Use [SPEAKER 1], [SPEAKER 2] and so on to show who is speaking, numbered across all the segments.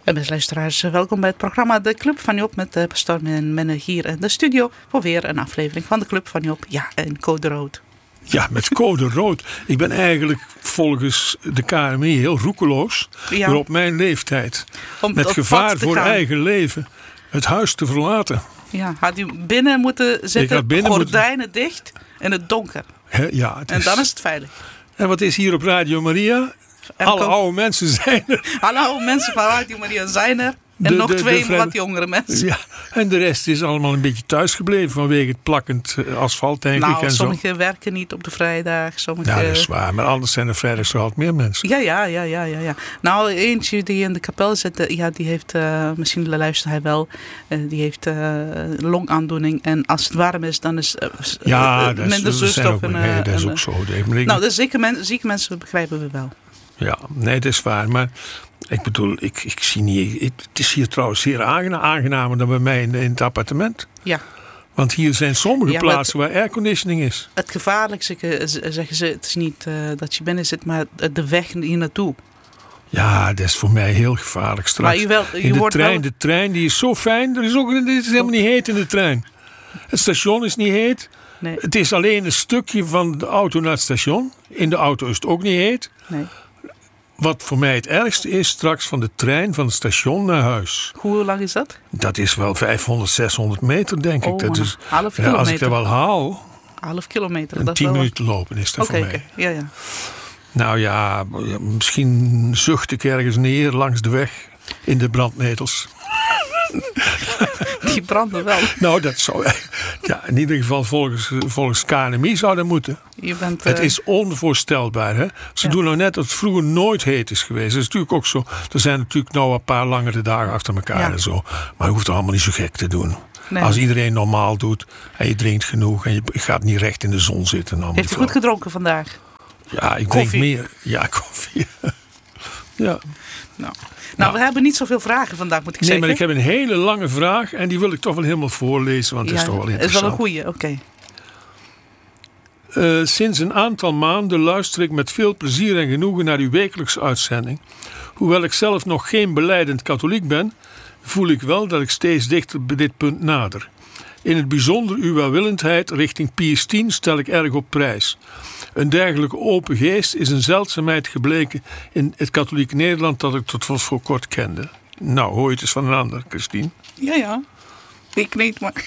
[SPEAKER 1] Beste luisteraars, welkom bij het programma De Club van Job met Pastoor en Menne hier in de studio voor weer een aflevering van De Club van Job. Ja, en Code Rood.
[SPEAKER 2] Ja, met Code Rood. Ik ben eigenlijk volgens de KMI heel roekeloos, maar op mijn leeftijd. Met gevaar voor eigen leven het huis te verlaten.
[SPEAKER 1] Ja, had u binnen moeten zitten, gordijnen dicht in het donker.
[SPEAKER 2] Ja,
[SPEAKER 1] en dan is het veilig.
[SPEAKER 2] En wat is hier op Radio Maria? Alle oude mensen zijn er.
[SPEAKER 1] Alle oude mensen van Radio Maria zijn er. En nog twee wat jongere mensen.
[SPEAKER 2] Ja, en de rest is allemaal een beetje thuisgebleven vanwege het plakkend asfalt, denk ik. En
[SPEAKER 1] sommigen werken niet op de vrijdag. Sommige...
[SPEAKER 2] Ja, dat is waar. Maar anders zijn er vrijdags zo altijd meer mensen.
[SPEAKER 1] Ja. Nou, eentje die in de kapel zit, die heeft, misschien luistert hij wel, die heeft longaandoening. En als het warm is, dan is minder zuurstof.
[SPEAKER 2] Nee, dat is ook zo.
[SPEAKER 1] Nou, de zieke mensen begrijpen we wel.
[SPEAKER 2] Ja, nee, dat is waar. Maar ik bedoel, ik zie niet... Het is hier trouwens zeer aangenamer dan bij mij in het appartement.
[SPEAKER 1] Ja.
[SPEAKER 2] Want hier zijn sommige plaatsen waar airconditioning is.
[SPEAKER 1] Het gevaarlijkste, zeggen ze, het is niet dat je binnen zit, maar de weg hier naartoe.
[SPEAKER 2] Ja, dat is voor mij heel gevaarlijk straks. Maar de trein die is zo fijn. Het is helemaal niet heet in de trein. Het station is niet heet.
[SPEAKER 1] Nee.
[SPEAKER 2] Het is alleen een stukje van de auto naar het station. In de auto is het ook niet heet.
[SPEAKER 1] Nee.
[SPEAKER 2] Wat voor mij het ergste is, straks van de trein van het station naar huis.
[SPEAKER 1] Hoe lang is dat?
[SPEAKER 2] Dat is wel 500, 600 meter, denk ik. Dat is,
[SPEAKER 1] half kilometer.
[SPEAKER 2] Als ik dat wel haal...
[SPEAKER 1] Half kilometer.
[SPEAKER 2] 10 minuten lopen is dat voor mij.
[SPEAKER 1] Ja.
[SPEAKER 2] Nou ja, misschien zucht ik ergens neer langs de weg in de brandnetels.
[SPEAKER 1] Die branden wel.
[SPEAKER 2] Nou, dat zou... Ja, in ieder geval volgens KNMI zou dat moeten. Het is onvoorstelbaar. Hè? Ze doen nou net dat het vroeger nooit heet is geweest. Dat is natuurlijk ook zo. Er zijn natuurlijk nou een paar langere dagen achter elkaar en zo. Maar je hoeft het allemaal niet zo gek te doen. Nee. Als iedereen normaal doet en je drinkt genoeg en je gaat niet recht in de zon zitten.
[SPEAKER 1] Heeft u goed gedronken vandaag?
[SPEAKER 2] Ja, ik drink meer. Ja, koffie. Ja.
[SPEAKER 1] Nou, we hebben niet zoveel vragen vandaag, moet ik zeggen.
[SPEAKER 2] Nee, maar ik heb een hele lange vraag en die wil ik toch wel helemaal voorlezen, want het is toch wel interessant.
[SPEAKER 1] Het is wel een goeie,
[SPEAKER 2] oké. Sinds een aantal maanden luister ik met veel plezier en genoegen naar uw wekelijkse uitzending. Hoewel ik zelf nog geen belijdend katholiek ben, voel ik wel dat ik steeds dichter bij dit punt nader. In het bijzonder uw welwillendheid richting Pius X stel ik erg op prijs. Een dergelijke open geest is een zeldzaamheid gebleken in het katholieke Nederland dat ik tot voor kort kende. Nou, hoor je het eens van een ander, Christine?
[SPEAKER 1] Ja. Ik niet, maar...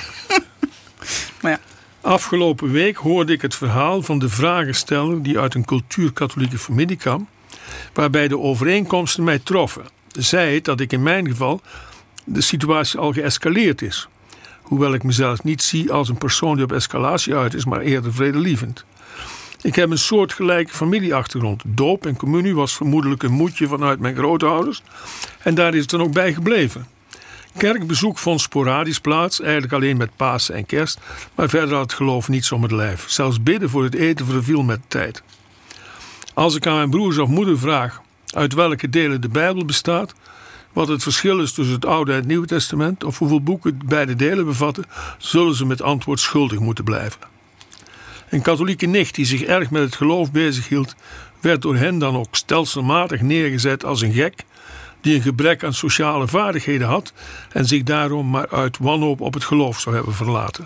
[SPEAKER 1] maar ja.
[SPEAKER 2] Afgelopen week hoorde ik het verhaal van de vragensteller die uit een cultuur-katholieke familie kwam, waarbij de overeenkomsten mij troffen. Zij het dat ik in mijn geval de situatie al geëscaleerd is. Hoewel ik mezelf niet zie als een persoon die op escalatie uit is, maar eerder vredelievend. Ik heb een soortgelijke familieachtergrond. Doop en communie was vermoedelijk een moedje vanuit mijn grootouders. En daar is het dan ook bij gebleven. Kerkbezoek vond sporadisch plaats, eigenlijk alleen met Pasen en Kerst. Maar verder had het geloof niets om het lijf. Zelfs bidden voor het eten verviel met de tijd. Als ik aan mijn broers of moeder vraag uit welke delen de Bijbel bestaat, wat het verschil is tussen het Oude en het Nieuwe Testament, of hoeveel boeken beide delen bevatten, zullen ze met antwoord schuldig moeten blijven. Een katholieke nicht die zich erg met het geloof bezighield, werd door hen dan ook stelselmatig neergezet als een gek die een gebrek aan sociale vaardigheden had en zich daarom maar uit wanhoop op het geloof zou hebben verlaten.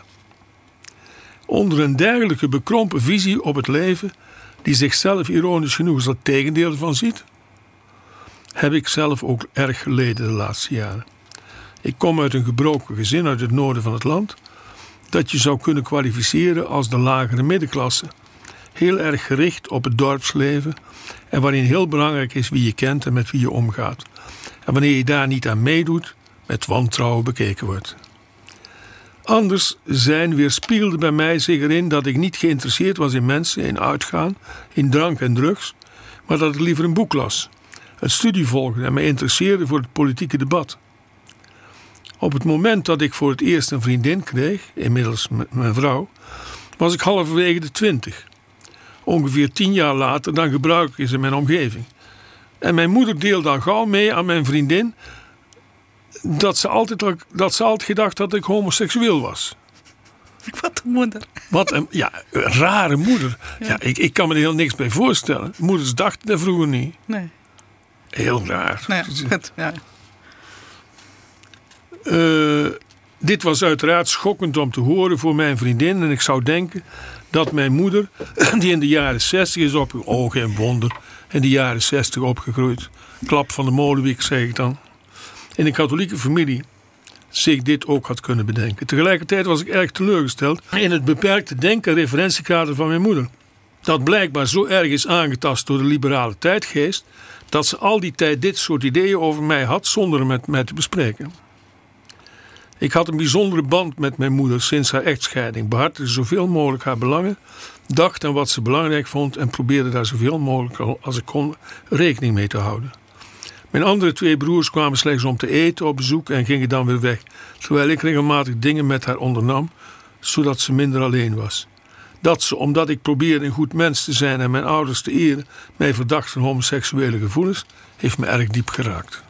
[SPEAKER 2] Onder een dergelijke bekrompen visie op het leven, die zichzelf ironisch genoeg als het tegendeel ervan ziet, heb ik zelf ook erg geleden de laatste jaren. Ik kom uit een gebroken gezin uit het noorden van het land, dat je zou kunnen kwalificeren als de lagere middenklasse. Heel erg gericht op het dorpsleven en waarin heel belangrijk is wie je kent en met wie je omgaat. En wanneer je daar niet aan meedoet, met wantrouwen bekeken wordt. Anders zijn weerspiegelde bij mij zich erin dat ik niet geïnteresseerd was in mensen, in uitgaan, in drank en drugs, maar dat ik liever een boek las, een studie volgde en me interesseerde voor het politieke debat. Op het moment dat ik voor het eerst een vriendin kreeg, inmiddels mijn vrouw, was ik halverwege de 20. Ongeveer 10 jaar later dan gebruikelijk is in mijn omgeving. En mijn moeder deelde dan gauw mee aan mijn vriendin dat ze altijd gedacht dat ik homoseksueel was.
[SPEAKER 1] Wat een moeder.
[SPEAKER 2] Wat een rare moeder. Ja, ik kan me er heel niks bij voorstellen. Moeders dachten dat vroeger niet.
[SPEAKER 1] Nee.
[SPEAKER 2] Heel raar.
[SPEAKER 1] Nee, ja.
[SPEAKER 2] Dit was uiteraard schokkend om te horen voor mijn vriendin. En ik zou denken dat mijn moeder, die in de jaren 60 is geen wonder, in de jaren 60 opgegroeid. Klap van de molenwiek, zeg ik dan. In een katholieke familie zich dit ook had kunnen bedenken. Tegelijkertijd was ik erg teleurgesteld in het beperkte denk- en referentiekader van mijn moeder. Dat blijkbaar zo erg is aangetast door de liberale tijdgeest, dat ze al die tijd dit soort ideeën over mij had zonder het met mij te bespreken. Ik had een bijzondere band met mijn moeder sinds haar echtscheiding, behartigde zoveel mogelijk haar belangen, dacht aan wat ze belangrijk vond en probeerde daar zoveel mogelijk als ik kon rekening mee te houden. Mijn andere 2 broers kwamen slechts om te eten op bezoek en gingen dan weer weg, terwijl ik regelmatig dingen met haar ondernam, zodat ze minder alleen was. Dat ze, omdat ik probeerde een goed mens te zijn en mijn ouders te eren, mij verdacht van homoseksuele gevoelens, heeft me erg diep geraakt.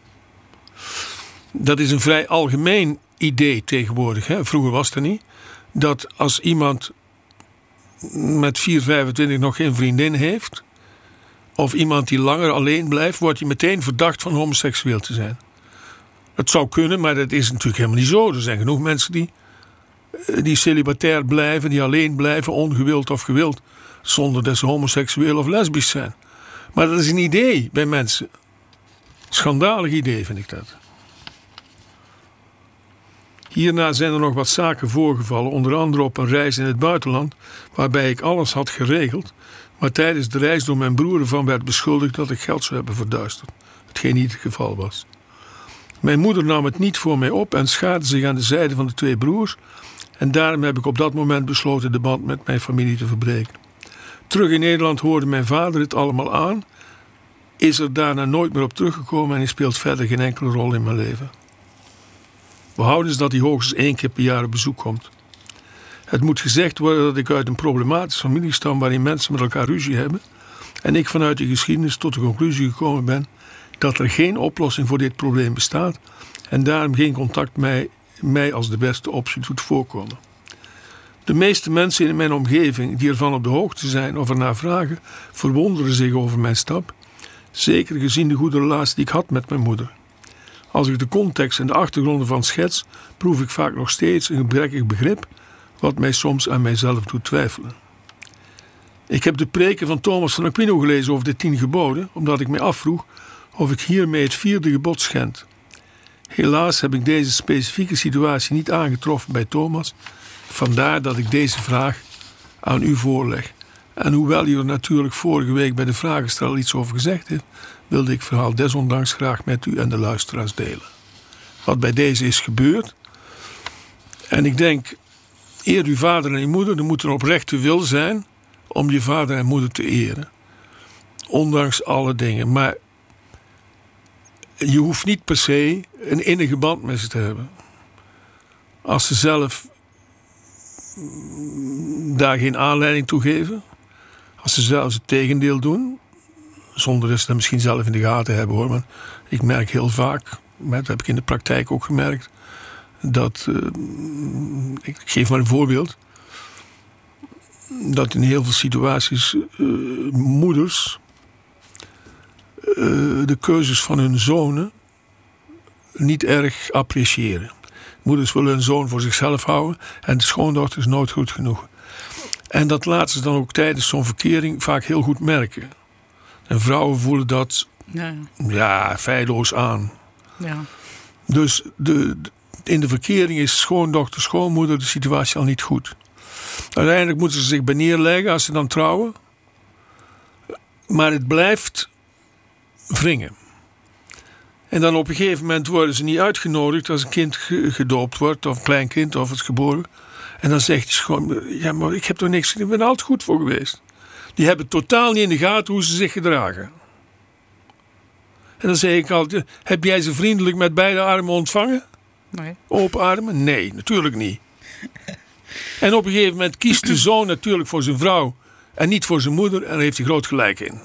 [SPEAKER 2] Dat is een vrij algemeen idee tegenwoordig. Hè? Vroeger was het niet. Dat als iemand met 4,25 nog geen vriendin heeft, of iemand die langer alleen blijft, wordt hij meteen verdacht van homoseksueel te zijn. Het zou kunnen, maar dat is natuurlijk helemaal niet zo. Er zijn genoeg mensen die celibatair blijven, die alleen blijven, ongewild of gewild, zonder dat ze homoseksueel of lesbisch zijn. Maar dat is een idee bij mensen. Schandalig idee vind ik dat. Hierna zijn er nog wat zaken voorgevallen, onder andere op een reis in het buitenland, waarbij ik alles had geregeld, maar tijdens de reis door mijn broer ervan werd beschuldigd dat ik geld zou hebben verduisterd, hetgeen niet het geval was. Mijn moeder nam het niet voor mij op en schaarde zich aan de zijde van de 2 broers en daarom heb ik op dat moment besloten de band met mijn familie te verbreken. Terug in Nederland hoorde mijn vader het allemaal aan, is er daarna nooit meer op teruggekomen en hij speelt verder geen enkele rol in mijn leven. We houden dat hij hoogstens 1 keer per jaar op bezoek komt. Het moet gezegd worden dat ik uit een problematische familie stam waarin mensen met elkaar ruzie hebben en ik vanuit de geschiedenis tot de conclusie gekomen ben dat er geen oplossing voor dit probleem bestaat en daarom geen contact mij als de beste optie doet voorkomen. De meeste mensen in mijn omgeving die ervan op de hoogte zijn of ernaar vragen, verwonderen zich over mijn stap, zeker gezien de goede relatie die ik had met mijn moeder. Als ik de context en de achtergronden van schets, proef ik vaak nog steeds een gebrekkig begrip, wat mij soms aan mijzelf doet twijfelen. Ik heb de preken van Thomas van Aquino gelezen over de 10 geboden, omdat ik mij afvroeg of ik hiermee het 4e gebod schend. Helaas heb ik deze specifieke situatie niet aangetroffen bij Thomas, vandaar dat ik deze vraag aan u voorleg. En hoewel u er natuurlijk vorige week bij de vragensteller iets over gezegd heeft, wilde ik het verhaal desondanks graag met u en de luisteraars delen. Wat bij deze is gebeurd. En ik denk, eer uw vader en uw moeder, er moet een oprechte wil zijn om je vader en moeder te eren. Ondanks alle dingen. Maar je hoeft niet per se een innige band met ze te hebben. Als ze zelf daar geen aanleiding toe geven. Als ze zelfs het tegendeel doen. Zonder dat ze dat misschien zelf in de gaten hebben hoor. Maar ik merk heel vaak, dat heb ik in de praktijk ook gemerkt, dat, ik geef maar een voorbeeld, dat in heel veel situaties moeders de keuzes van hun zonen niet erg appreciëren. Moeders willen hun zoon voor zichzelf houden en de schoondochter is nooit goed genoeg. En dat laten ze dan ook tijdens zo'n verkering vaak heel goed merken. En vrouwen voelen dat feilloos aan. Ja. Dus in de verkering is schoondochter, schoonmoeder de situatie al niet goed. Uiteindelijk moeten ze zich bij neerleggen als ze dan trouwen. Maar het blijft wringen. En dan op een gegeven moment worden ze niet uitgenodigd als een kind gedoopt wordt, of een klein kind, of het geboren. En dan zegt die schoonmoeder, ja maar ik heb toch niks, ik ben er altijd goed voor geweest. Die hebben totaal niet in de gaten hoe ze zich gedragen. En dan zeg ik altijd, heb jij ze vriendelijk met beide armen ontvangen? Nee. Open armen? Nee, natuurlijk niet. En op een gegeven moment kiest de zoon natuurlijk voor zijn vrouw en niet voor zijn moeder en daar heeft hij groot gelijk in.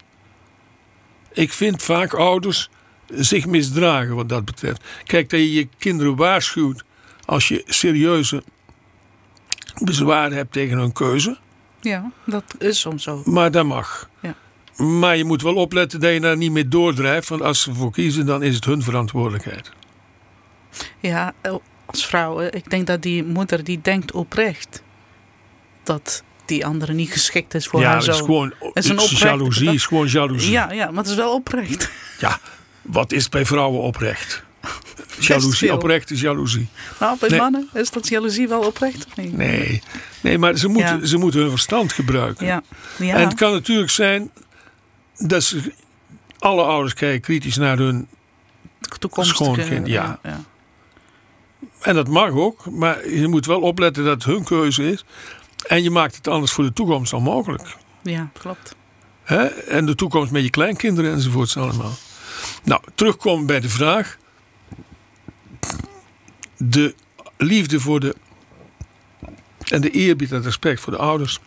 [SPEAKER 2] Ik vind vaak ouders zich misdragen wat dat betreft. Kijk, dat je je kinderen waarschuwt als je serieuze bezwaren hebt tegen hun keuze.
[SPEAKER 1] Ja, dat is soms zo.
[SPEAKER 2] Maar dat mag. Ja. Maar je moet wel opletten dat je daar niet mee doordrijft, want als ze voor kiezen, dan is het hun verantwoordelijkheid.
[SPEAKER 1] Ja, als vrouw, ik denk dat die moeder die denkt oprecht dat die andere niet geschikt is voor haar zoon.
[SPEAKER 2] Ja, het is gewoon jaloezie. Is gewoon jaloezie.
[SPEAKER 1] Ja, maar het is wel oprecht.
[SPEAKER 2] Ja, wat is bij vrouwen oprecht? Jaloezie, oprecht is jaloezie.
[SPEAKER 1] Nou, bij mannen is dat jaloezie wel oprecht of niet?
[SPEAKER 2] Nee, maar ze moeten hun verstand gebruiken.
[SPEAKER 1] Ja.
[SPEAKER 2] En het kan natuurlijk zijn dat alle ouders kijken kritisch naar hun schoonkind. Ja. En dat mag ook, maar je moet wel opletten dat het hun keuze is. En je maakt het anders voor de toekomst onmogelijk.
[SPEAKER 1] Ja, klopt.
[SPEAKER 2] En de toekomst met je kleinkinderen enzovoorts allemaal. Nou, terugkomen bij de vraag. De liefde voor en de eerbied en het respect voor de ouders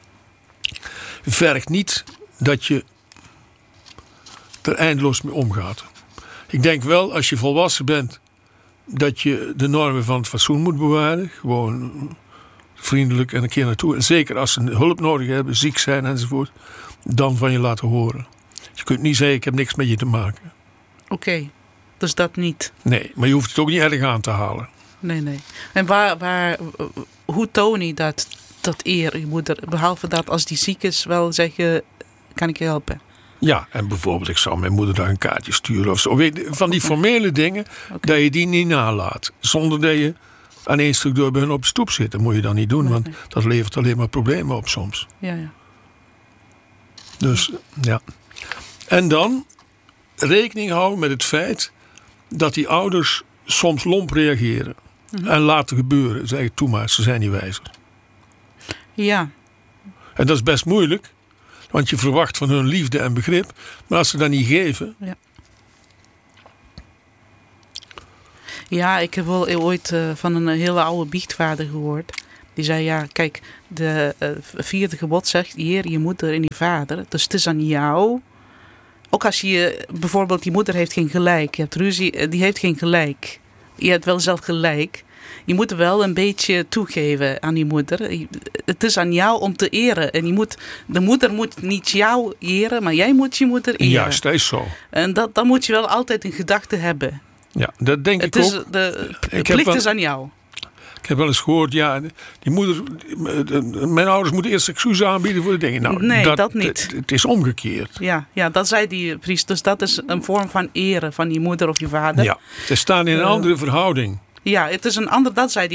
[SPEAKER 2] vergt niet dat je er eindeloos mee omgaat. Ik denk wel, als je volwassen bent, dat je de normen van het fatsoen moet bewaren. Gewoon vriendelijk en een keer naartoe. En zeker als ze hulp nodig hebben, ziek zijn enzovoort, dan van je laten horen. Je kunt niet zeggen, ik heb niks met je te maken.
[SPEAKER 1] Oké, dus dat niet.
[SPEAKER 2] Nee, maar je hoeft het ook niet erg aan te halen.
[SPEAKER 1] Nee. En hoe toon je dat eer je moeder? Behalve dat als die ziek is wel zeggen, kan ik je helpen?
[SPEAKER 2] Ja, en bijvoorbeeld ik zou mijn moeder daar een kaartje sturen of zo. Van die formele dingen, dat je die niet nalaat. Zonder dat je aan één stuk door bij hen op de stoep zit. Dat moet je dan niet doen, want dat levert alleen maar problemen op soms.
[SPEAKER 1] Ja.
[SPEAKER 2] Dus, ja. En dan rekening houden met het feit dat die ouders soms lomp reageren. En laten gebeuren. Zeg ik, toe maar, ze zijn niet wijzer.
[SPEAKER 1] Ja.
[SPEAKER 2] En dat is best moeilijk. Want je verwacht van hun liefde en begrip. Maar als ze dat niet geven.
[SPEAKER 1] Ja, ik heb wel ooit van een hele oude biechtvader gehoord. Die zei, ja, kijk, de vierde gebod zegt, eer je moeder en je vader. Dus het is aan jou. Ook als je bijvoorbeeld, die moeder heeft geen gelijk. Je hebt ruzie, die heeft geen gelijk. Je hebt wel zelf gelijk. Je moet wel een beetje toegeven aan die moeder. Het is aan jou om te eren. En de moeder moet niet jou eren, maar jij moet je moeder eren.
[SPEAKER 2] Juist, dat is zo.
[SPEAKER 1] En dat moet je wel altijd in gedachten hebben.
[SPEAKER 2] Ja, dat denk ik ook.
[SPEAKER 1] De plicht is aan jou.
[SPEAKER 2] Ik heb wel eens gehoord, ja, die moeder, mijn ouders moeten eerst excuses aanbieden voor de dingen. Nou,
[SPEAKER 1] nee, dat niet.
[SPEAKER 2] Het is omgekeerd.
[SPEAKER 1] Ja, dat zei die priester. Dus dat is een vorm van eren van je moeder of je vader.
[SPEAKER 2] Ja, ze staan in een andere verhouding.
[SPEAKER 1] Ja, het is een ander, dat zei